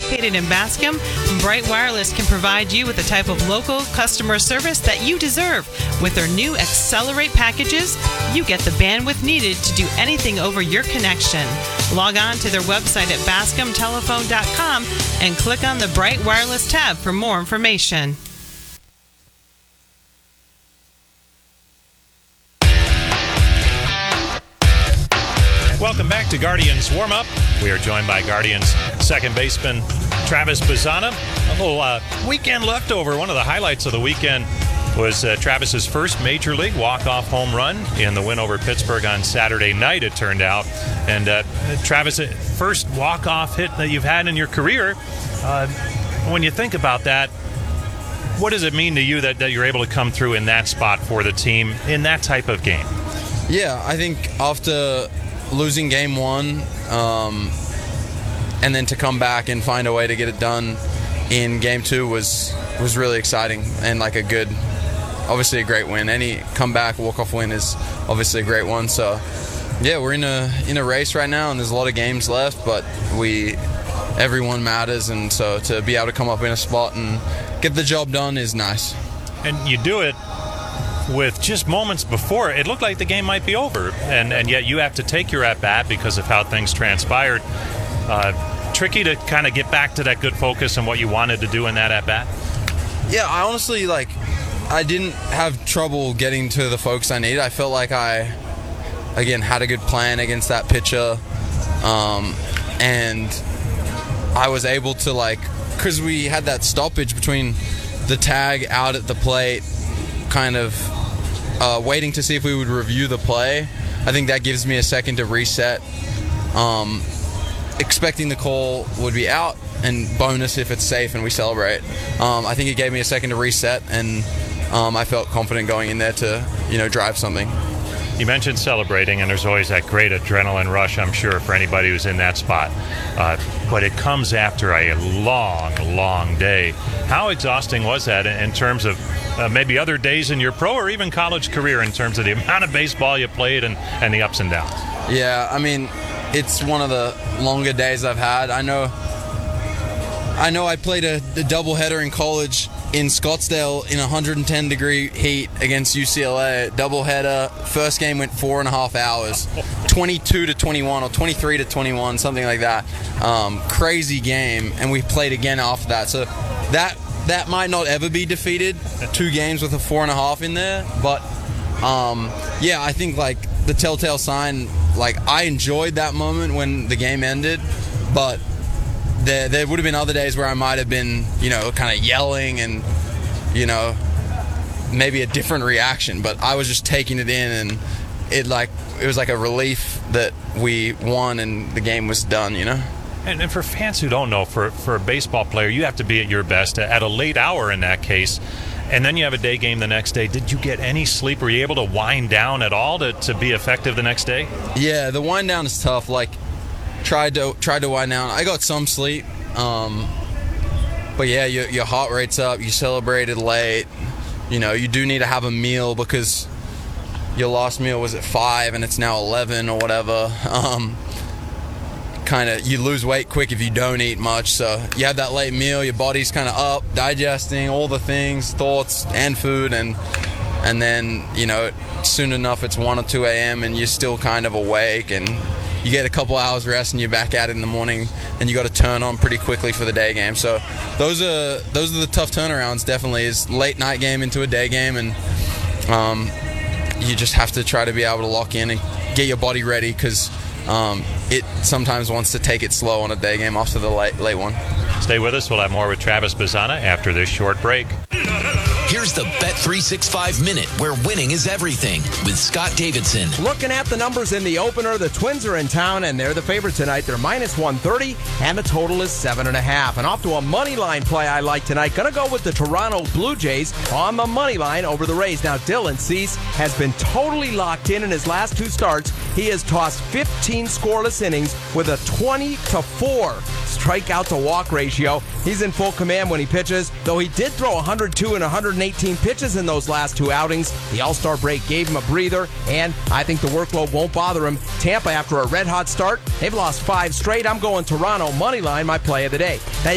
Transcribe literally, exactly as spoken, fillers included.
Located in Bascom, Bright Wireless can provide you with the type of local customer service that you deserve. With their new Accelerate packages, you get the bandwidth needed to do anything over your connection. Log on to their website at bascom telephone dot com and click on the Bright Wireless tab for more information. Welcome back to Guardians Warm-Up. We are joined by Guardians second baseman Travis Bazzana. A little uh, weekend leftover. One of the highlights of the weekend was uh, Travis's first Major League walk-off home run in the win over Pittsburgh on Saturday night, it turned out. And uh, Travis, first walk-off hit that you've had in your career. Uh, when you think about that, what does it mean to you that, that you're able to come through in that spot for the team in that type of game? Yeah, I think after losing game one, um, and then to come back and find a way to get it done in game two was was really exciting and like a good, obviously a great win. Any comeback walk-off win is obviously a great one. So yeah, we're in a in a race right now, and there's a lot of games left, but we everyone matters, and so to be able to come up in a spot and get the job done is nice. And you do it with just moments before it looked like the game might be over, and and yet you have to take your at-bat because of how things transpired. Uh, tricky to kind of get back to that good focus and what you wanted to do in that at-bat? Yeah, I honestly, like, I didn't have trouble getting to the focus I needed. I felt like I, again, had a good plan against that pitcher, um, and I was able to, like, because we had that stoppage between the tag out at the plate, kind of uh, waiting to see if we would review the play. I think that gives me a second to reset. Um, expecting the call would be out, and bonus if it's safe and we celebrate. Um, I think it gave me a second to reset, and um, I felt confident going in there to, you know, drive something. You mentioned celebrating, and there's always that great adrenaline rush, I'm sure, for anybody who's in that spot. Uh, but it comes after a long, long day. How exhausting was that in terms of uh, maybe other days in your pro or even college career in terms of the amount of baseball you played and, and the ups and downs? Yeah, I mean, it's one of the longer days I've had. I know I know I played a, a doubleheader in college in Scottsdale in one hundred ten degree heat against U C L A. Doubleheader. First game went four and a half hours, twenty-two to twenty-one or twenty-three to twenty-one, something like that. Um, crazy game, and we played again after that. So that that might not ever be defeated. Two games with a four and a half in there, but um, yeah, I think like the telltale sign. Like I enjoyed that moment when the game ended, but There, there would have been other days where I might have been, you know, kind of yelling and, you know, maybe a different reaction. But I was just taking it in, and it like it was like a relief that we won and the game was done, you know. And, and for fans who don't know, for for a baseball player, you have to be at your best at a late hour in that case. And then you have a day game the next day. Did you get any sleep? Were you able to wind down at all to, to be effective the next day? Yeah, the wind down is tough. Like, tried to tried to wind down. I got some sleep, um, but yeah, your, your heart rate's up. You celebrated late. You know, you do need to have a meal because your last meal was at five and it's now eleven or whatever. Um, kind of, you lose weight quick if you don't eat much. So you have that late meal. Your body's kind of up, digesting all the things, thoughts and food, and and then you know, soon enough it's one or two a.m. and you're still kind of awake, and you get a couple hours rest and you're back at it in the morning, and you got to turn on pretty quickly for the day game. So those are those are the tough turnarounds. Definitely is late night game into a day game, and um, you just have to try to be able to lock in and get your body ready because um, it sometimes wants to take it slow on a day game after the late late one. Stay with us. We'll have more with Travis Bazzana after this short break. Here's the Bet three sixty-five Minute, where winning is everything, with Scott Davidson. Looking at the numbers in the opener, the Twins are in town, and they're the favorite tonight. They're minus one thirty, and the total is seven and a half. And off to a money line play I like tonight. Going to go with the Toronto Blue Jays on the money line over the Rays. Now, Dylan Cease has been totally locked in in his last two starts. He has tossed fifteen scoreless innings with a twenty to four strikeout to walk ratio. He's in full command when he pitches, though he did throw one hundred two and one hundred eighteen pitches in those last two outings. The All-Star break gave him a breather, and I think the workload won't bother him. Tampa, after a red-hot start, they've lost five straight. I'm going Toronto money line, my play of the day. Now,